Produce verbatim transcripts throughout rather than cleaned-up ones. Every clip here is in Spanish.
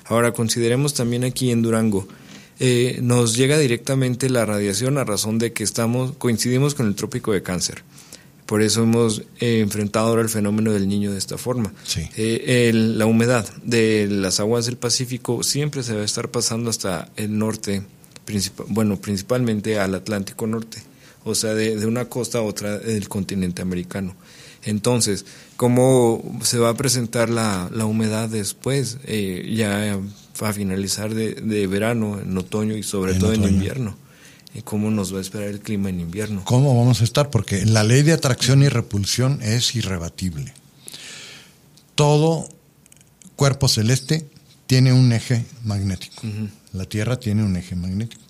Ahora, consideremos también aquí en Durango, eh, nos llega directamente la radiación a razón de que estamos coincidimos con el trópico de Cáncer. Por eso hemos eh, enfrentado ahora el fenómeno del Niño de esta forma. Sí. Eh, el, la humedad de las aguas del Pacífico siempre se va a estar pasando hasta el norte, principal, bueno, principalmente al Atlántico Norte, o sea, de, de una costa a otra del continente americano. Entonces, ¿cómo se va a presentar la, la humedad después? Eh, ya a finalizar de, de verano, en otoño y sobre en todo otoño. en invierno. ¿Y cómo nos va a esperar el clima en invierno? ¿Cómo vamos a estar? Porque la ley de atracción y repulsión es irrebatible. Todo cuerpo celeste tiene un eje magnético. Uh-huh. La Tierra tiene un eje magnético.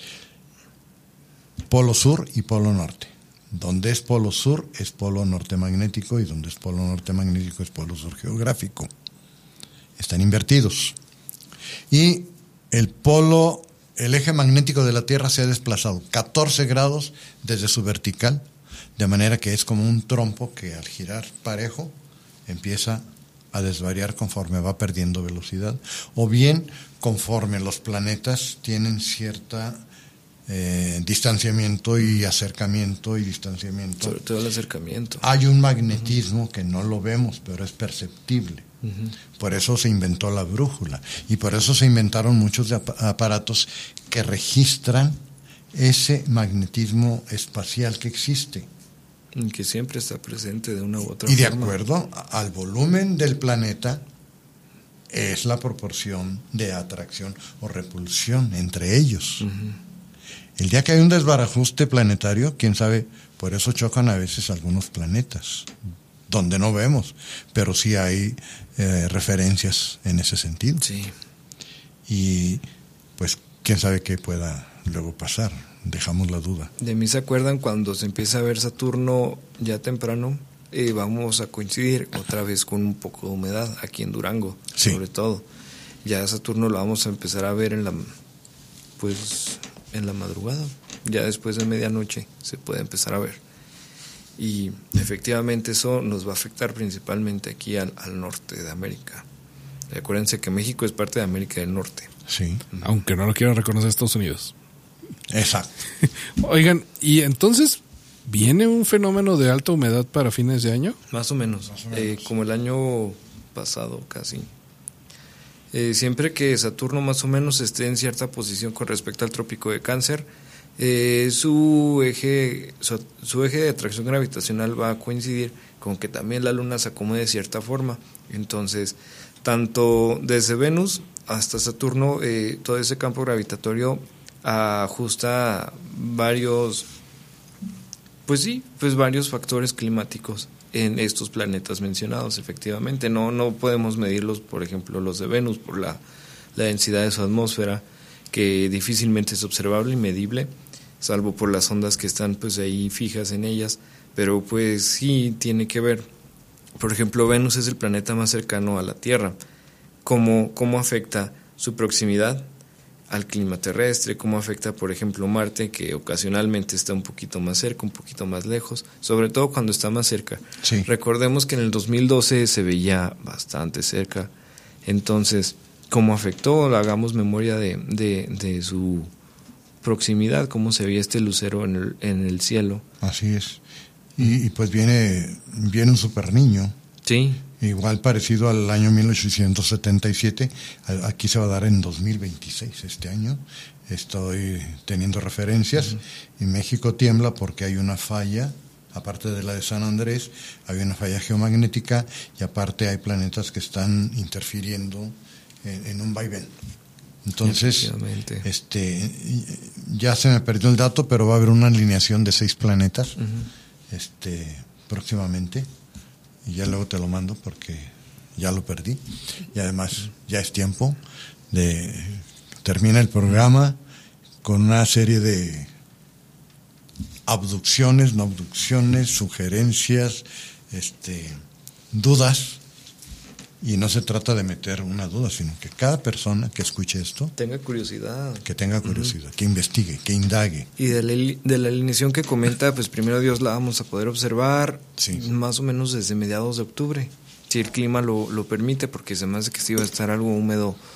Polo sur y polo norte. Donde es polo sur es polo norte magnético y donde es polo norte magnético es polo sur geográfico. Están invertidos. Y el polo, el eje magnético de la Tierra se ha desplazado catorce grados desde su vertical, de manera que es como un trompo que al girar parejo empieza a desvariar conforme va perdiendo velocidad, o bien conforme los planetas tienen cierta eh, distanciamiento y acercamiento y distanciamiento. Sobre todo el acercamiento. Hay un magnetismo uh-huh. que no lo vemos, pero es perceptible. Uh-huh. Por eso se inventó la brújula y por eso se inventaron muchos ap- aparatos que registran ese magnetismo espacial que existe. Que siempre está presente de una u otra y de forma. acuerdo al volumen del planeta es la proporción de atracción o repulsión entre ellos. Uh-huh. El día que hay un desbarajuste planetario, quién sabe, por eso chocan a veces algunos planetas donde no vemos, pero sí hay eh, referencias en ese sentido. Sí. Y pues quién sabe qué pueda luego pasar. Dejamos la duda. De mí se acuerdan cuando se empieza a ver Saturno ya temprano, eh, vamos a coincidir otra vez con un poco de humedad aquí en Durango, sí. sobre todo. Ya Saturno lo vamos a empezar a ver en la, pues, en la madrugada, ya después de medianoche se puede empezar a ver. Y efectivamente eso nos va a afectar principalmente aquí al, al norte de América. Acuérdense que México es parte de América del Norte. Sí. Aunque no lo quieran reconocer Estados Unidos. Exacto. Oigan, ¿y entonces viene un fenómeno de alta humedad para fines de año? Más o menos, Más o menos. Eh, como el año pasado casi. Eh, siempre que Saturno más o menos esté en cierta posición con respecto al trópico de Cáncer, eh, su eje su, su eje de atracción gravitacional va a coincidir con que también la Luna se acomode de cierta forma. Entonces, tanto desde Venus hasta Saturno, eh, todo ese campo gravitatorio ajusta varios, pues sí, pues varios factores climáticos en estos planetas mencionados. Efectivamente, no, no podemos medirlos, por ejemplo, los de Venus por la, la densidad de su atmósfera, que difícilmente es observable y medible, salvo por las ondas que están pues ahí fijas en ellas, pero pues sí tiene que ver. Por ejemplo, Venus es el planeta más cercano a la Tierra. ¿Cómo, cómo afecta su proximidad al clima terrestre? ¿Cómo afecta, por ejemplo, Marte, que ocasionalmente está un poquito más cerca, un poquito más lejos, sobre todo cuando está más cerca? Sí. Recordemos que en el dos mil doce se veía bastante cerca. Entonces, ¿cómo afectó? Hagamos memoria de, de, de su proximidad, cómo se veía este lucero en el, en el cielo. Así es. Y, y pues viene, viene un super niño. Sí. Igual parecido al año mil ochocientos setenta y siete, aquí se va a dar en dos mil veintiséis, este año. Estoy teniendo referencias, uh-huh. y México tiembla porque hay una falla, aparte de la de San Andrés, hay una falla geomagnética y aparte hay planetas que están interfiriendo en, en un vaivén. Entonces, este, ya se me perdió el dato, pero va a haber una alineación de seis planetas, uh-huh. este, próximamente. Y ya luego te lo mando porque ya lo perdí. Y además ya es tiempo de... Termina el programa con una serie de abducciones, no abducciones, sugerencias, este, dudas. Y no se trata de meter una duda, sino que cada persona que escuche esto... Tenga curiosidad. Que tenga curiosidad, uh-huh. que investigue, que indague. Y de la, de la alineación que comenta, pues primero Dios la vamos a poder observar, sí. más o menos desde mediados de octubre, si el clima lo, lo permite, porque se me hace que sí va a estar algo húmedo